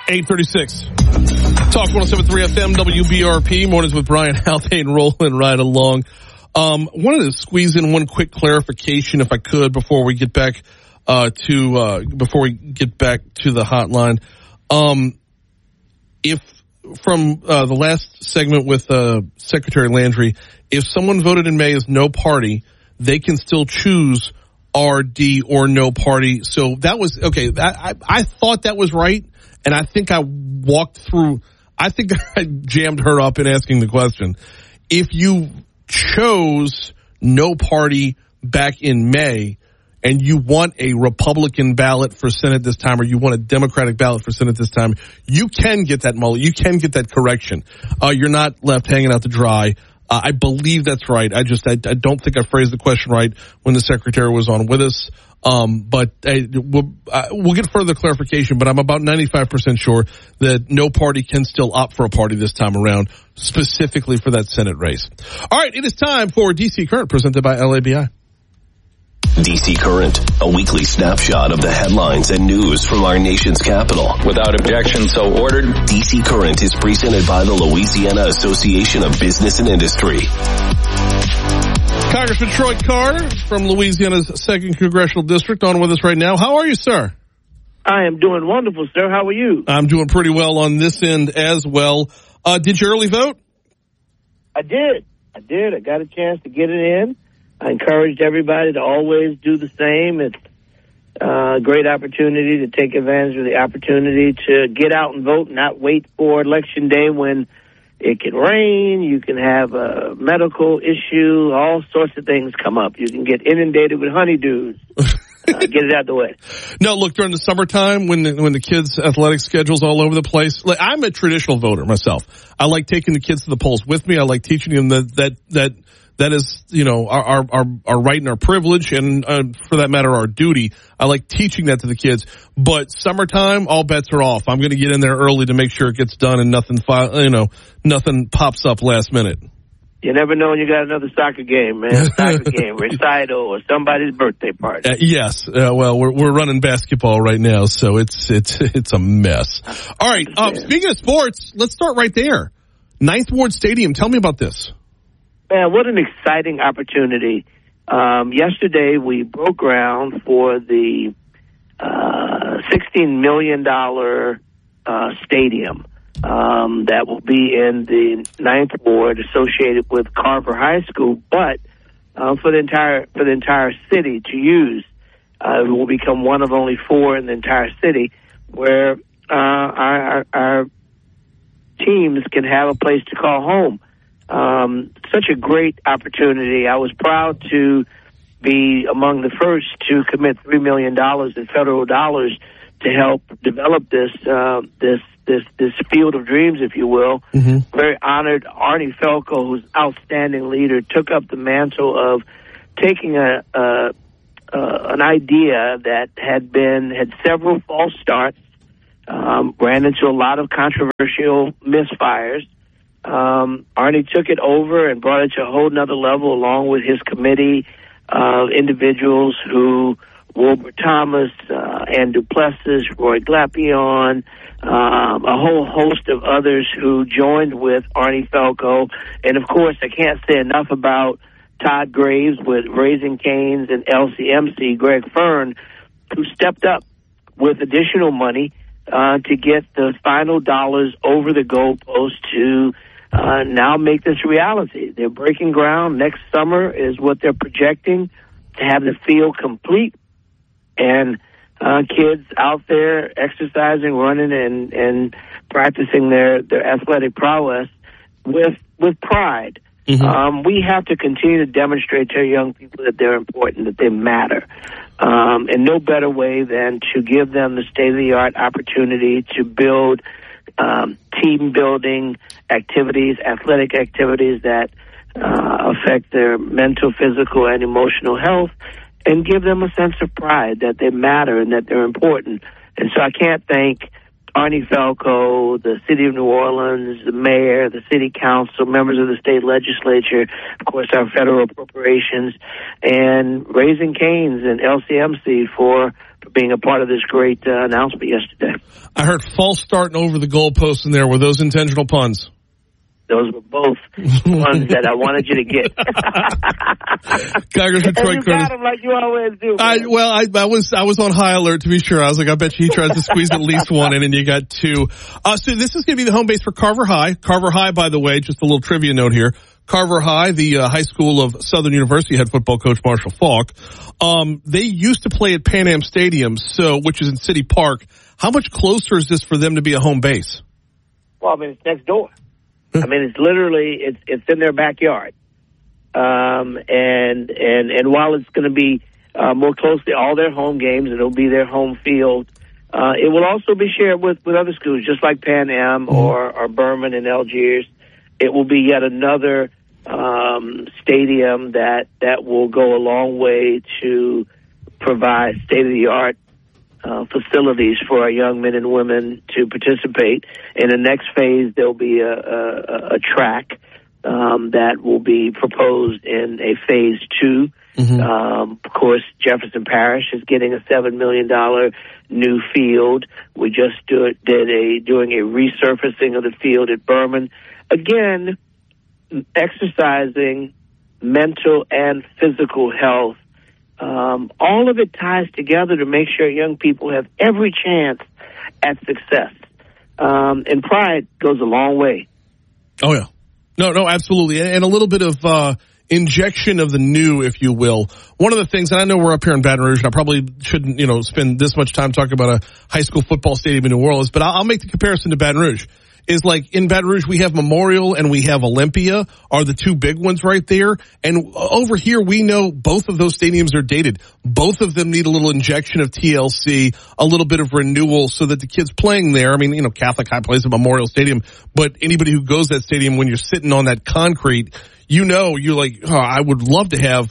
8:36. Talk 107.3 FM, WBRP. Mornings with Brian Halthane rolling right along. Wanted to squeeze in one quick clarification, if I could, before we get back to the hotline. If from the last segment with Secretary Landry, if someone voted in May as no party, they can still choose RD or no party. So that was okay. I thought that was right, and I think I jammed her up in asking the question. If you chose no party back in May and you want a Republican ballot for Senate this time, or you want a Democratic ballot for Senate this time, you can get that you can get that correction. You're not left hanging out to dry. I believe that's right. I don't think I phrased the question right when the secretary was on with us. But we'll get further clarification, but I'm about 95% sure that no party can still opt for a party this time around, specifically for that Senate race. All right, it is time for DC Current, presented by LABI. DC Current, a weekly snapshot of the headlines and news from our nation's capital. Without objection, so ordered. DC Current is presented by the Louisiana Association of Business and Industry. Congressman Troy Carr from Louisiana's 2nd Congressional District on with us right now. How are you, sir? I am doing wonderful, sir. How are you? I'm doing pretty well on this end as well. Did you early vote? I did. I got a chance to get it in. I encouraged everybody to always do the same. It's a great opportunity to take advantage of the opportunity to get out and vote and not wait for Election Day when it can rain, you can have a medical issue, all sorts of things come up. You can get inundated with honeydews. Get it out of the way. No, look, during the summertime when the kids' athletic schedule's all over the place, like, I'm a traditional voter myself. I like taking the kids to the polls with me. I like teaching them that is, our right and our privilege, and for that matter, our duty. I like teaching that to the kids. But summertime, all bets are off. I'm going to get in there early to make sure it gets done and nothing pops up last minute. You never know when you got another soccer game, man. Soccer game, recital, or somebody's birthday party. Yes. Well, we're running basketball right now, so it's a mess. All right. Speaking of sports, let's start right there. Ninth Ward Stadium. Tell me about this. Man, what an exciting opportunity. Yesterday, we broke ground for the $16 million stadium that will be in the Ninth Ward associated with Carver High School, but for the entire city to use. It will become one of only 4 in the entire city where our teams can have a place to call home. Such a great opportunity. I was proud to be among the first to commit $3 million in federal dollars to help develop this field of dreams, if you will. Mm-hmm. Very honored. Arnie Felco, who's outstanding leader, took up the mantle of taking an idea that had several false starts, ran into a lot of controversial misfires. Arnie took it over and brought it to a whole nother level, along with his committee of individuals who Wilbur Thomas, Ann Duplessis, Roy Glapion, a whole host of others who joined with Arnie Felco. And, of course, I can't say enough about Todd Graves with Raising Cane's and LCMC, Greg Fern, who stepped up with additional money to get the final dollars over the goalpost to now make this reality. They're breaking ground. Next summer is what they're projecting to have the field complete, and kids out there exercising, running, and practicing their athletic prowess with pride. Mm-hmm. We have to continue to demonstrate to our young people that they're important, that they matter. And no better way than to give them the state-of-the-art opportunity to build team-building activities, athletic activities that affect their mental, physical, and emotional health, and give them a sense of pride that they matter and that they're important. And so I can't thank Arnie Felco, the City of New Orleans, the mayor, the city council, members of the state legislature, of course our federal appropriations, and Raising Cane's and LCMC for being a part of this great announcement yesterday. I heard false start and over the goalpost in there. Were those intentional puns? Those were both ones that I wanted you to get. Congressman Troy you Curtis. got them like you always do. I was on high alert to be sure. I was like, I bet you he tries to squeeze at least one in, and you got two. So this is going to be the home base for Carver High. Carver High, by the way, just a little trivia note here. Carver High, the high school of Southern University head football coach Marshall Faulk. They used to play at Pan Am Stadium, which is in City Park. How much closer is this for them to be a home base? Well, I mean, it's next door. I mean, it's literally it's in their backyard, and while it's going to be more closely all their home games, it'll be their home field. It will also be shared with other schools, just like Pan Am or Berman and Algiers. It will be yet another stadium that will go a long way to provide state-of-the-art facilities for our young men and women to participate. In the next phase, there'll be a track that will be proposed in a phase 2. Of course, Jefferson Parish is getting a $7 million new field. We just doing a resurfacing of the field at Berman. Again, exercising mental and physical health. All of it ties together to make sure young people have every chance at success. And pride goes a long way. Oh, yeah. No, absolutely. And a little bit of injection of the new, if you will. One of the things, and I know we're up here in Baton Rouge, and I probably shouldn't, spend this much time talking about a high school football stadium in New Orleans, but I'll make the comparison to Baton Rouge. Is like in Baton Rouge, we have Memorial and we have Olympia are the two big ones right there. And over here, we know both of those stadiums are dated. Both of them need a little injection of TLC, a little bit of renewal so that the kids playing there, I mean, Catholic High plays at Memorial Stadium, but anybody who goes to that stadium when you're sitting on that concrete, you're like, I would love to have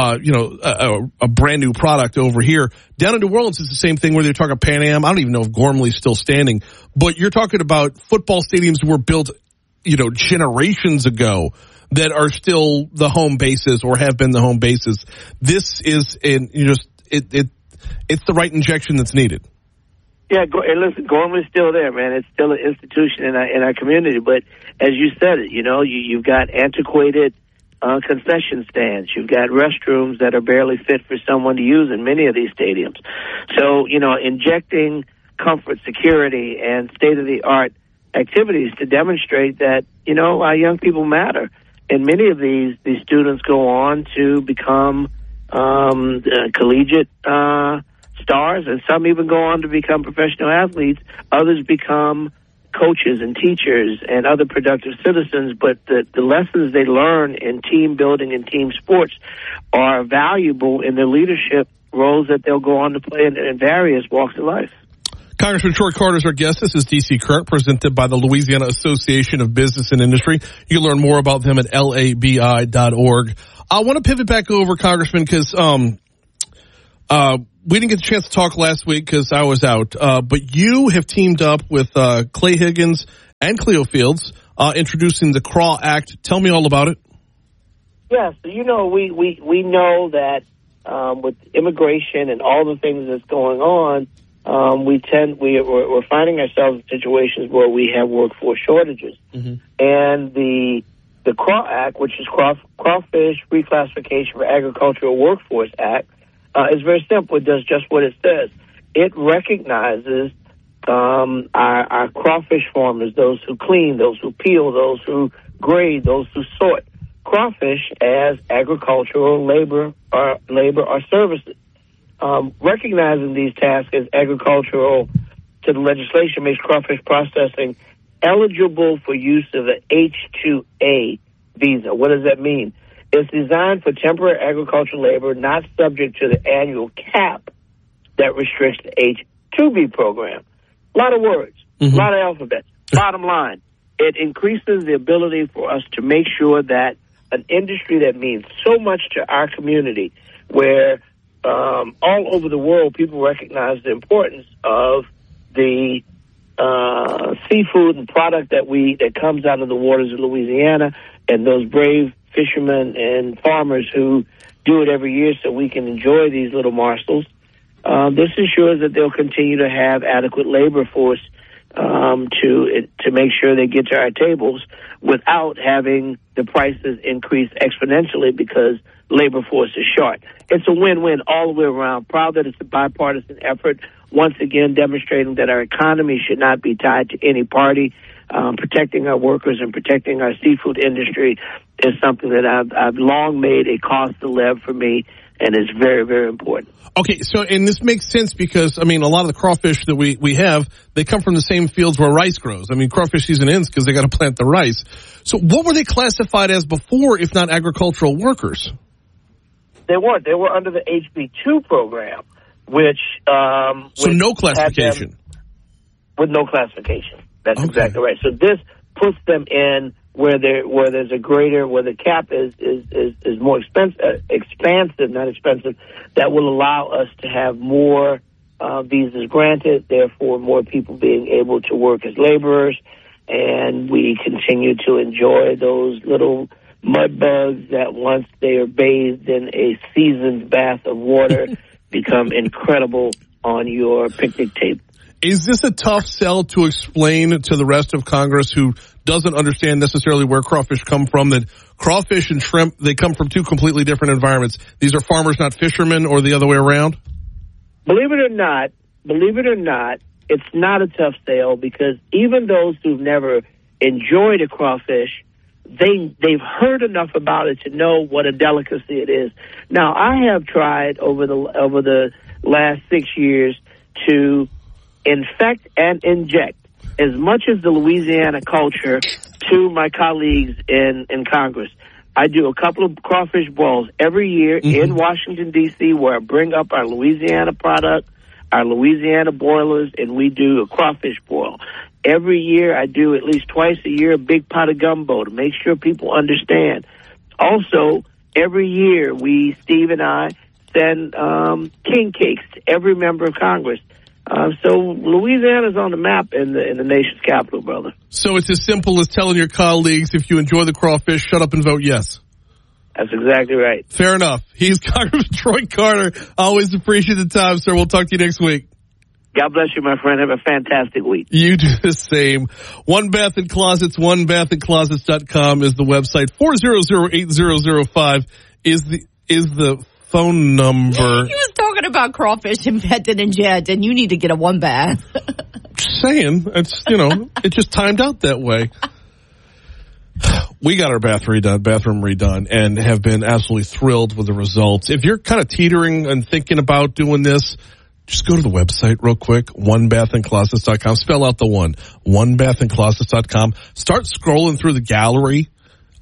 a brand new product over here. Down in New Orleans, it's the same thing where they're talking Pan Am. I don't even know if Gormley's still standing, but you're talking about football stadiums that were built, generations ago that are still the home bases or have been the home bases. This is it's the right injection that's needed. Yeah, and listen, Gormley's still there, man. It's still an institution in our community. But as you said it, you've got antiquated concession stands. You've got restrooms that are barely fit for someone to use in many of these stadiums. So, injecting comfort, security, and state-of-the-art activities to demonstrate that, our young people matter. And many of these students go on to become collegiate stars, and some even go on to become professional athletes. Others become coaches and teachers and other productive citizens, but the lessons they learn in team building and team sports are valuable in their leadership roles that they'll go on to play in various walks of life. Congressman Troy Carter is our guest. This is DC Current, presented by the Louisiana Association of Business and Industry. You can learn more about them at labi.org. I want to pivot back over, Congressman, because we didn't get the chance to talk last week because I was out, but you have teamed up with Clay Higgins and Cleo Fields, introducing the CRAW Act. Tell me all about it. Yes, we know that with immigration and all the things that's going on, we're finding ourselves in situations where we have workforce shortages, and the CRAW Act, which is Crawfish Reclassification for Agricultural Workforce Act. It's very simple. It does just what it says. It recognizes our crawfish farmers, those who clean, those who peel, those who grade, those who sort crawfish as agricultural labor or services. Recognizing these tasks as agricultural to the legislation makes crawfish processing eligible for use of the H-2A visa. What does that mean? It's designed for temporary agricultural labor not subject to the annual cap that restricts the H-2B program. A lot of words, a lot of alphabet. Bottom line, it increases the ability for us to make sure that an industry that means so much to our community, where all over the world people recognize the importance of the seafood and product that comes out of the waters of Louisiana, and those brave fishermen and farmers who do it every year so we can enjoy these little morsels. this ensures that they'll continue to have adequate labor force to make sure they get to our tables without having the prices increase exponentially because labor force is short. It's a win-win all the way around. Proud that it's a bipartisan effort, once again demonstrating that our economy should not be tied to any party. Protecting our workers and protecting our seafood industry is something that I've long made a cost to live for me, and it's very, very important. Okay, so, and this makes sense because, I mean, a lot of the crawfish that we have, they come from the same fields where rice grows. I mean, crawfish season ends because they got to plant the rice. So what were they classified as before, if not agricultural workers? They weren't. They were under the HB2 program, which so no classification. With no classification. That's exactly right. So this puts them in where there's a greater, where the cap is more expansive, not expensive, that will allow us to have more visas granted, therefore more people being able to work as laborers, and we continue to enjoy those little mud bugs that once they are bathed in a seasoned bath of water become incredible on your picnic table. Is this a tough sell to explain to the rest of Congress who doesn't understand necessarily where crawfish come from, that crawfish and shrimp, they come from two completely different environments? These are farmers, not fishermen, or the other way around? Believe it or not, it's not a tough sale because even those who've never enjoyed a crawfish, they've heard enough about it to know what a delicacy it is. Now, I have tried over the last 6 years to infect and inject as much as the Louisiana culture to my colleagues in Congress. I do a couple of crawfish boils every year in Washington, D.C., where I bring up our Louisiana product, our Louisiana boilers, and we do a crawfish boil. Every year I do at least twice a year a big pot of gumbo to make sure people understand. Also, every year Steve and I send king cakes to every member of Congress. So Louisiana's on the map in the nation's capital, brother. So it's as simple as telling your colleagues, if you enjoy the crawfish, shut up and vote yes. That's exactly right. Fair enough. He's Congressman Troy Carter. Always appreciate the time, sir. We'll talk to you next week. God bless you, my friend. Have a fantastic week. You do the same. One Bath and Closets, onebathandclosets.com is the website. 400-8005 is the phone number. He was talking about crawfish and Benton and Jet, and you need to get a one bath. Just saying. It's, it just timed out that way. We got our bathroom redone, and have been absolutely thrilled with the results. If you're kind of teetering and thinking about doing this, just go to the website real quick, onebathandclosets.com. Spell out the one, onebathandclosets.com. Start scrolling through the galleries,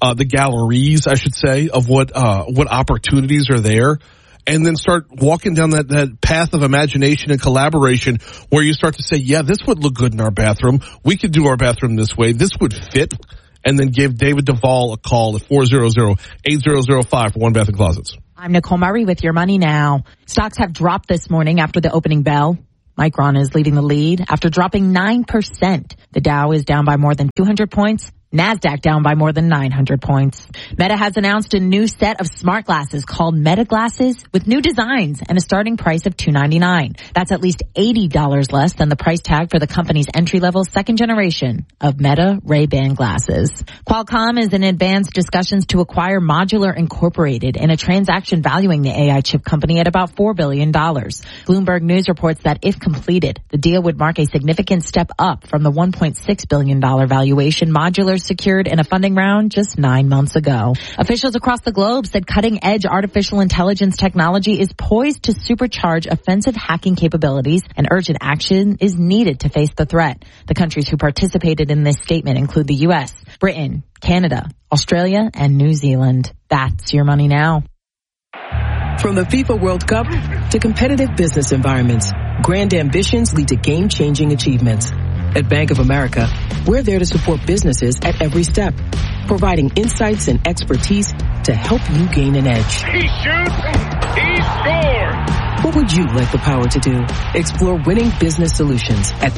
I should say, of what opportunities are there. And then start walking down that path of imagination and collaboration where you start to say, yeah, this would look good in our bathroom. We could do our bathroom this way. This would fit. And then give David Duvall a call at 400-8005 for One Bath and Closets. I'm Nicole Murray with Your Money Now. Stocks have dropped this morning after the opening bell. Micron is leading the lead after dropping 9%. The Dow is down by more than 200 points. NASDAQ down by more than 900 points. Meta has announced a new set of smart glasses called Meta Glasses with new designs and a starting price of $299. That's at least $80 less than the price tag for the company's entry-level second generation of Meta Ray-Ban glasses. Qualcomm is in advanced discussions to acquire Modular Incorporated in a transaction valuing the AI chip company at about $4 billion. Bloomberg News reports that if completed, the deal would mark a significant step up from the $1.6 billion valuation Modular secured in a funding round just 9 months ago. Officials across the globe said cutting-edge artificial intelligence technology is poised to supercharge offensive hacking capabilities, and urgent action is needed to face the threat. The countries who participated in this statement include the U.S., Britain, Canada, Australia, and New Zealand. That's Your Money Now. From the FIFA World Cup to competitive business environments, grand ambitions lead to game-changing achievements. At Bank of America, we're there to support businesses at every step, providing insights and expertise to help you gain an edge. He shoots, he scores! What would you like the power to do? Explore winning business solutions at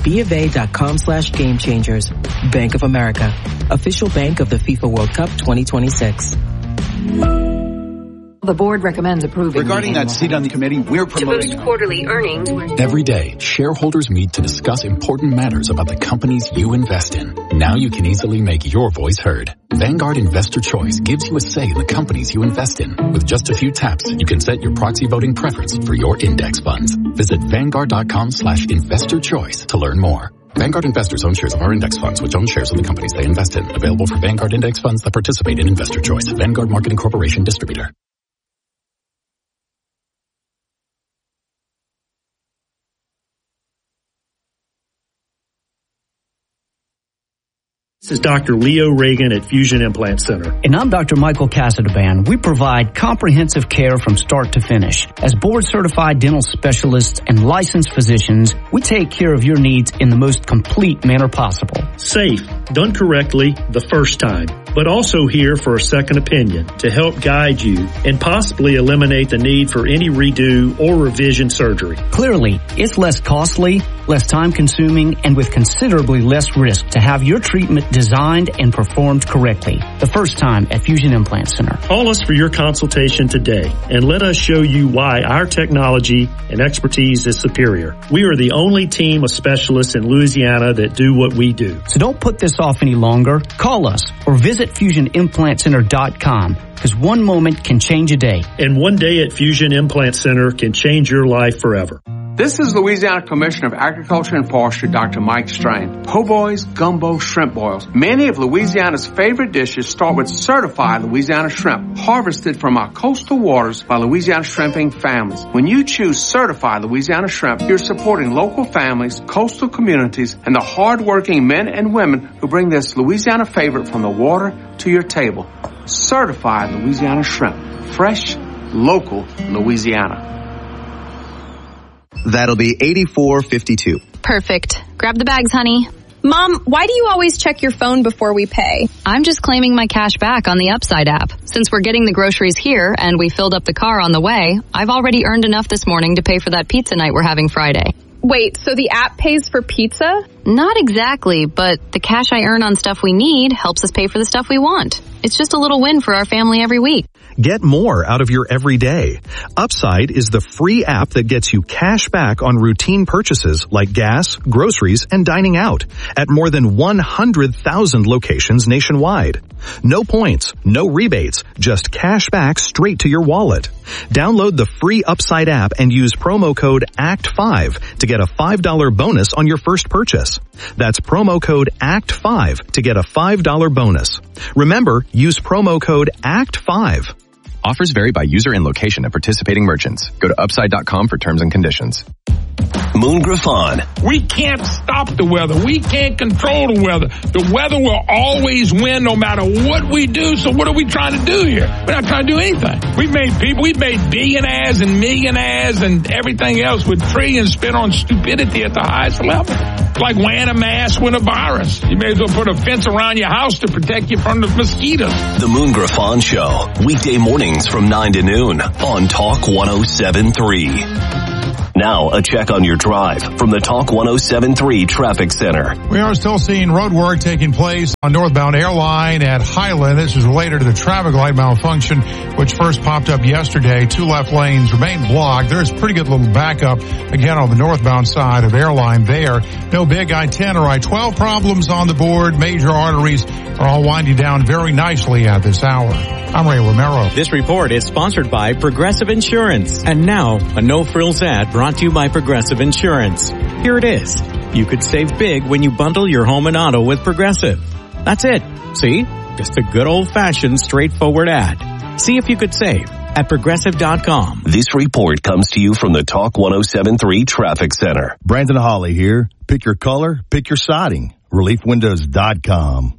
BofA.com/gamechangers. Bank of America, official bank of the FIFA World Cup 2026. The board recommends approving. Regarding that seat on the committee, we're promoting... To boost quarterly earnings. Every day, shareholders meet to discuss important matters about the companies you invest in. Now you can easily make your voice heard. Vanguard Investor Choice gives you a say in the companies you invest in. With just a few taps, you can set your proxy voting preference for your index funds. Visit Vanguard.com/investor choice to learn more. Vanguard investors own shares of our index funds, which own shares of the companies they invest in. Available for Vanguard index funds that participate in Investor Choice. Vanguard Marketing Corporation Distributor. This is Dr. Leo Reagan at Fusion Implant Center. And I'm Dr. Michael Casadban. We provide comprehensive care from start to finish. As board-certified dental specialists and licensed physicians, we take care of your needs in the most complete manner possible. Safe, done correctly the first time, but also here for a second opinion to help guide you and possibly eliminate the need for any redo or revision surgery. Clearly, it's less costly, less time-consuming, and with considerably less risk to have your treatment designed and performed correctly. The first time at Fusion Implant Center. Call us for your consultation today and let us show you why our technology and expertise is superior. We are the only team of specialists in Louisiana that do what we do. So don't put this off any longer. Call us or visit FusionImplantCenter.com, because one moment can change a day. And one day at Fusion Implant Center can change your life forever. This is Louisiana Commissioner of Agriculture and Forestry, Dr. Mike Strain. Po' boys, gumbo, shrimp boils. Many of Louisiana's favorite dishes start with certified Louisiana shrimp, harvested from our coastal waters by Louisiana shrimping families. When you choose certified Louisiana shrimp, you're supporting local families, coastal communities, and the hard-working men and women who bring this Louisiana favorite from the water to your table. Certified Louisiana shrimp. Fresh, local Louisiana. That'll be $84.52. Perfect. Grab the bags, honey. Mom, why do you always check your phone before we pay? I'm just claiming my cash back on the Upside app. Since we're getting the groceries here and we filled up the car on the way, I've already earned enough this morning to pay for that pizza night we're having Friday. Wait, so the app pays for pizza? Not exactly, but the cash I earn on stuff we need helps us pay for the stuff we want. It's just a little win for our family every week. Get more out of your everyday. Upside is the free app that gets you cash back on routine purchases like gas, groceries, and dining out at more than 100,000 locations nationwide. No points, no rebates, just cash back straight to your wallet. Download the free Upside app and use promo code ACT5 to get a $5 bonus on your first purchase. That's promo code ACT5 to get a $5 bonus. Remember, use promo code ACT5. Offers vary by user and location of participating merchants. Go to upside.com for terms and conditions. Moon Griffon. We can't stop the weather. We can't control the weather. The weather will always win no matter what we do. So what are we trying to do here? We're not trying to do anything. We've made billionaires and millionaires and everything else with trillions spent on stupidity at the highest level. It's like wearing a mask with a virus. You may as well put a fence around your house to protect you from the mosquitoes. The Moon Griffon Show. Weekday mornings from 9 to noon on Talk 107.3. Now, a check on your drive from the Talk 107.3 Traffic Center. We are still seeing road work taking place on northbound Airline at Highland. This is related to the traffic light malfunction, which first popped up yesterday. 2 left lanes remain blocked. There's pretty good little backup, again, on the northbound side of Airline there. No big I-10 or I-12 problems on the board. Major arteries are all winding down very nicely at this hour. I'm Ray Romero. This report is sponsored by Progressive Insurance. And now, a no-frills ad brought to you by Progressive Insurance. Here it is. You could save big when you bundle your home and auto with Progressive. That's it. See? Just a good old-fashioned, straightforward ad. See if you could save at Progressive.com. This report comes to you from the Talk 107.3 Traffic Center. Brandon Hawley here. Pick your color, pick your siding. ReliefWindows.com.